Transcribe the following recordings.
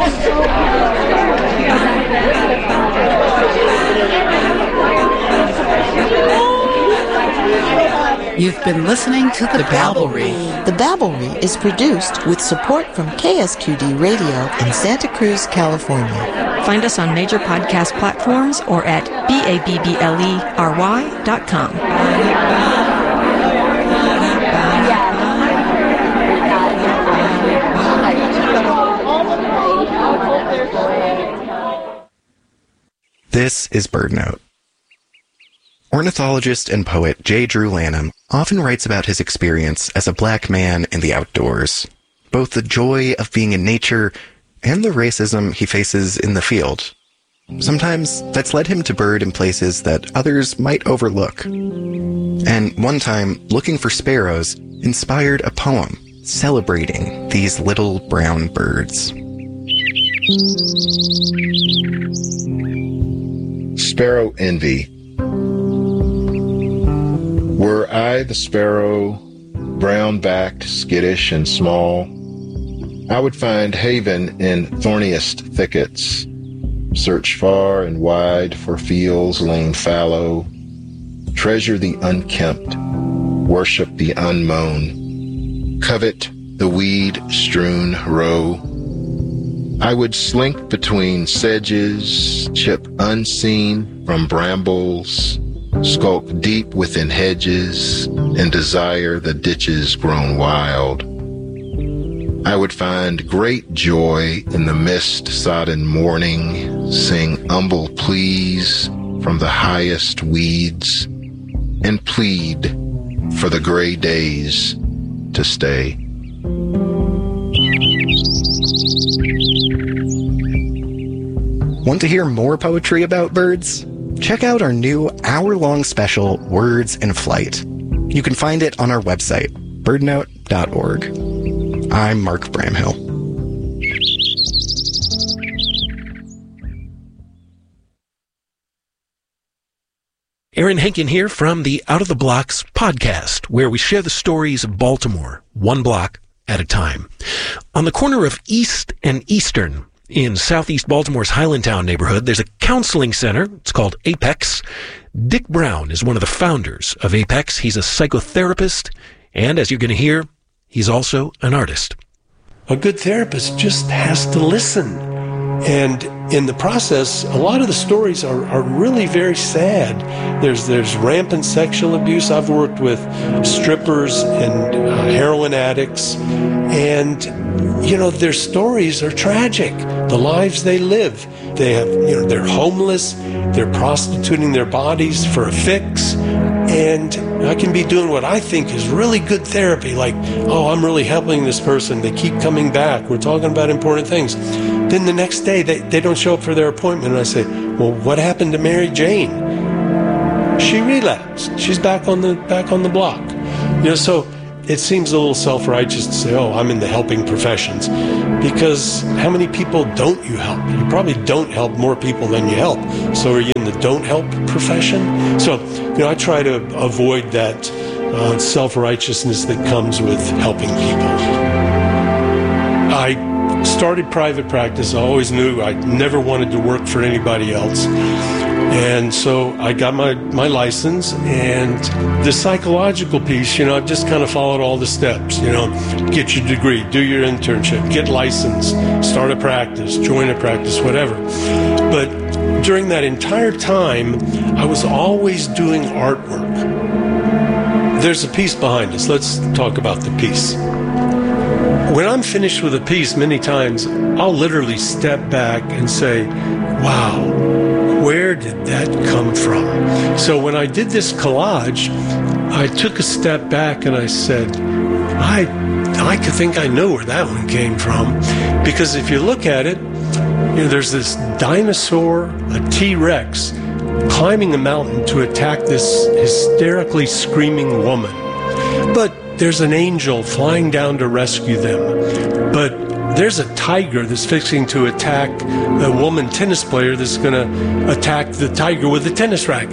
You've been listening to The Babblery. The Babblery is produced with support from KSQD Radio in Santa Cruz, California. Find us on major podcast platforms or at babblery.com. This is BirdNote. Ornithologist and poet J. Drew Lanham often writes about his experience as a black man in the outdoors, both the joy of being in nature and the racism he faces in the field. Sometimes that's led him to bird in places that others might overlook. And one time, looking for sparrows inspired a poem celebrating these little brown birds. Sparrow Envy. Were I the sparrow, brown-backed, skittish, and small, I would find haven in thorniest thickets, search far and wide for fields lain fallow, treasure the unkempt, worship the unmown, covet the weed-strewn row. I would slink between sedges, chip unseen from brambles, skulk deep within hedges, and desire the ditches grown wild. I would find great joy in the mist-sodden morning, sing humble pleas from the highest weeds, and plead for the gray days to stay. Want to hear more poetry about birds? Check out our new hour-long special, Words in Flight. You can find it on our website, birdnote.org. I'm Mark Bramhill. Aaron Henkin here from the Out of the Blocks podcast, where we share the stories of Baltimore, one block at a time. On the corner of East and Eastern, in southeast Baltimore's Highlandtown neighborhood, there's a counseling center. It's called Apex. Dick Brown is one of the founders of Apex. He's a psychotherapist, and as you're going to hear, he's also an artist. A good therapist just has to listen. And in the process, a lot of the stories are really very sad. There's rampant sexual abuse. I've worked with strippers and heroin addicts, and their stories are tragic. The lives they live. They have, they're homeless. They're prostituting their bodies for a fix. And I can be doing what I think is really good therapy, like, oh, I'm really helping this person. They keep coming back. We're talking about important things. Then the next day, they don't show up for their appointment. And I say, well, what happened to Mary Jane? She relapsed. She's back on the block. So it seems a little self-righteous to say, oh, I'm in the helping professions. Because how many people don't you help? You probably don't help more people than you help. So are you in the don't help profession? So, I try to avoid that self-righteousness that comes with helping people. I started private practice. I always knew I never wanted to work for anybody else. And so I got my license, and the psychological piece, I've just kind of followed all the steps, get your degree, do your internship, get licensed, start a practice, join a practice, whatever. But during that entire time, I was always doing artwork. There's a piece behind us. Let's talk about the piece. When I'm finished with a piece, many times I'll literally step back and say, wow, where did that come from? So when I did this collage, I took a step back and I said, I think I know where that one came from. Because if you look at it, there's this dinosaur, a T-Rex, climbing a mountain to attack this hysterically screaming woman. But there's an angel flying down to rescue them. But there's a tiger that's fixing to attack a woman tennis player that's going to attack the tiger with a tennis racket.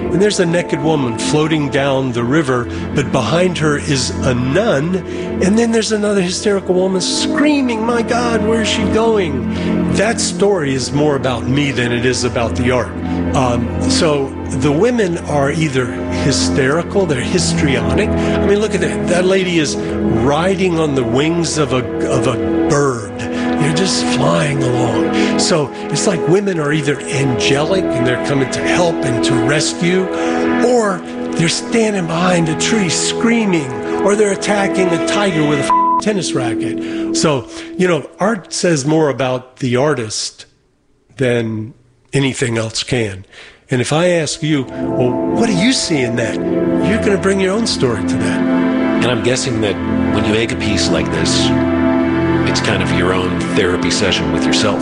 and there's a naked woman floating down the river, but behind her is a nun, and then there's another hysterical woman screaming, "My God, where is she going?" That story is more about me than it is about the art. So the women are either hysterical, they're histrionic. I mean, look at that. That lady is riding on the wings of a bird. They're just flying along. So it's like women are either angelic and they're coming to help and to rescue, or they're standing behind a tree screaming, or they're attacking a tiger with a tennis racket. So, art says more about the artist than anything else can. And if I ask you, well, what do you see in that? You're going to bring your own story to that. And I'm guessing that when you make a piece like this, it's kind of your own therapy session with yourself.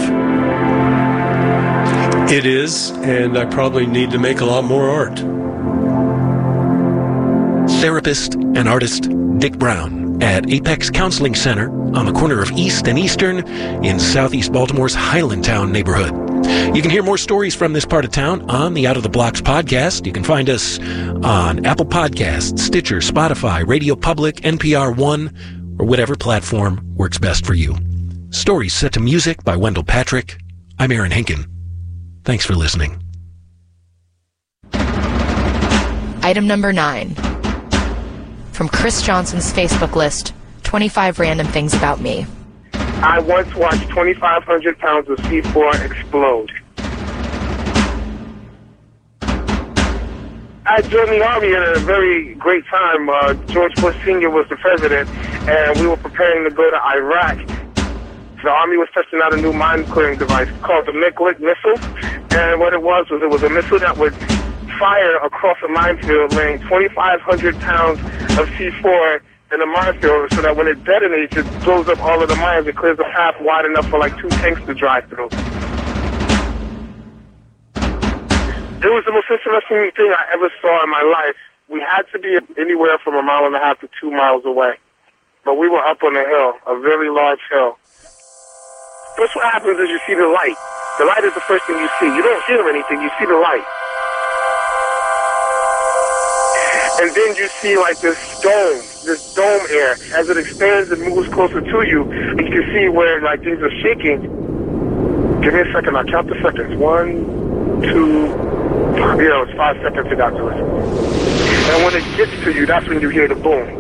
It is, and I probably need to make a lot more art. Therapist and artist Dick Brown at Apex Counseling Center on the corner of East and Eastern in Southeast Baltimore's Highlandtown neighborhood. You can hear more stories from this part of town on the Out of the Blocks podcast. You can find us on Apple Podcasts, Stitcher, Spotify, Radio Public, NPR One, or whatever platform works best for you. Stories set to music by Wendell Patrick. I'm Aaron Henkin. Thanks for listening. Item number 9. From Chris Johnson's Facebook list, 25 random things about me. I once watched 2,500 pounds of C4 explode. I joined the Army at a very great time. George Bush Sr. was the president, and we were preparing to go to Iraq. The Army was testing out a new mine-clearing device called the Miklik missile, and what it was a missile that would fire across a minefield laying 2,500 pounds of C4 in a minefield, so that when it detonates, it blows up all of the mines. It clears the path wide enough for like 2 tanks to drive through. It was the most interesting thing I ever saw in my life. We had to be anywhere from 1.5 miles to 2 miles away, but we were up on a hill, a very large hill. First, what happens is you see the light. The light is the first thing you see. You don't hear anything, you see the light. And then you see like this dome air. As it expands and moves closer to you, you can see where like things are shaking. Give me a second, I'll count the seconds. 1, 2, it's 5 seconds to got to it. And when it gets to you, that's when you hear the boom.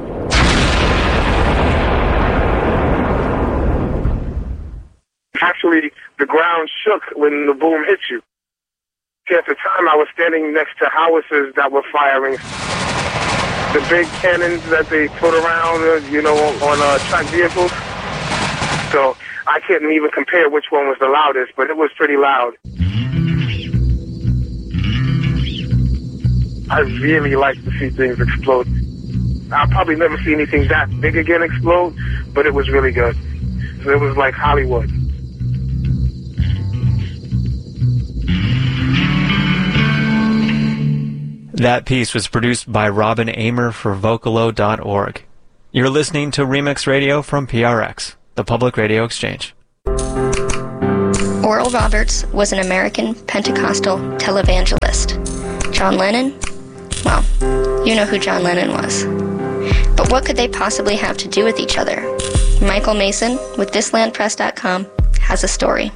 Actually, the ground shook when the boom hit you. At the time, I was standing next to howitzers that were firing. The big cannons that they put around, on track vehicles. So I couldn't even compare which one was the loudest, but it was pretty loud. I really like to see things explode. I'll probably never see anything that big again explode, but it was really good. So it was like Hollywood. That piece was produced by Robin Amer for Vocalo.org. You're listening to Remix Radio from PRX, the Public Radio Exchange. Oral Roberts was an American Pentecostal televangelist. John Lennon? Well, you know who John Lennon was. But what could they possibly have to do with each other? Michael Mason with thislandpress.com has a story.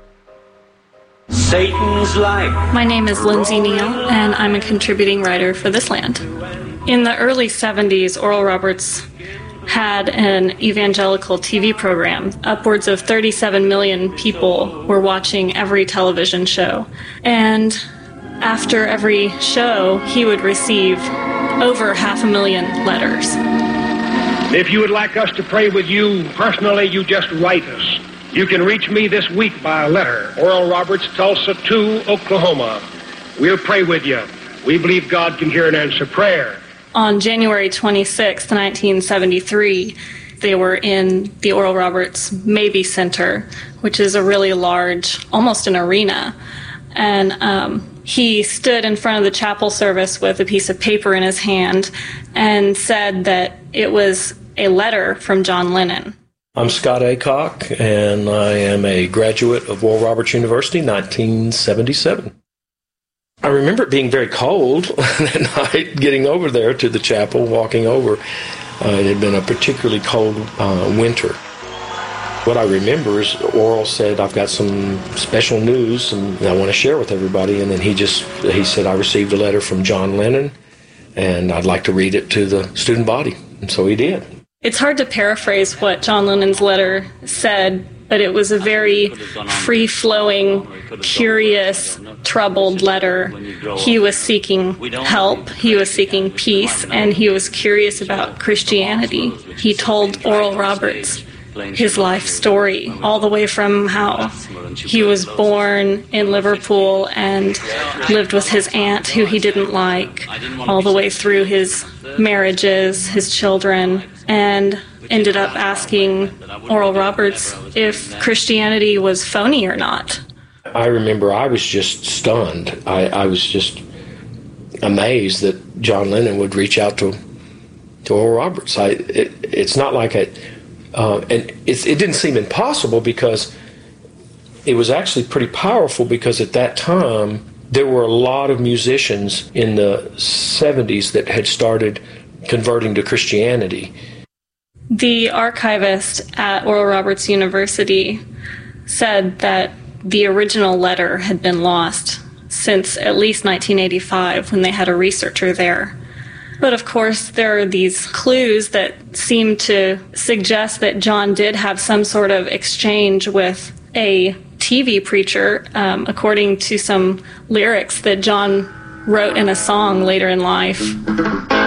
Satan's life. My name is Lindsay Neal, and I'm a contributing writer for This Land. In the early 70s, Oral Roberts had an evangelical TV program. Upwards of 37 million people were watching every television show. And after every show, he would receive over 500,000 letters. If you would like us to pray with you personally, you just write us. You can reach me this week by a letter. Oral Roberts, Tulsa 2, Oklahoma. We'll pray with you. We believe God can hear and answer prayer. On January 26, 1973, they were in the Oral Roberts Mabee Center, which is a really large, almost an arena. And he stood in front of the chapel service with a piece of paper in his hand and said that it was a letter from John Lennon. I'm Scott Aycock, and I am a graduate of Oral Roberts University, 1977. I remember it being very cold that night, getting over there to the chapel, walking over. It had been a particularly cold winter. What I remember is Oral said, I've got some special news and I want to share with everybody. And then he said, I received a letter from John Lennon and I'd like to read it to the student body. And so he did. It's hard to paraphrase what John Lennon's letter said, but it was a very free-flowing, curious, troubled letter. He was seeking help, he was seeking peace, and he was curious about Christianity. He told Oral Roberts his life story, all the way from how he was born in Liverpool and lived with his aunt who he didn't like, all the way through his marriages, his children, and ended up asking Oral Roberts if Christianity was phony or not. I remember I was just stunned. I was just amazed that John Lennon would reach out to Oral Roberts. It's not like and it didn't seem impossible because it was actually pretty powerful, because at that time there were a lot of musicians in the 70s that had started converting to Christianity. The archivist at Oral Roberts University said that the original letter had been lost since at least 1985, when they had a researcher there. But of course, there are these clues that seem to suggest that John did have some sort of exchange with a TV preacher, according to some lyrics that John wrote in a song later in life.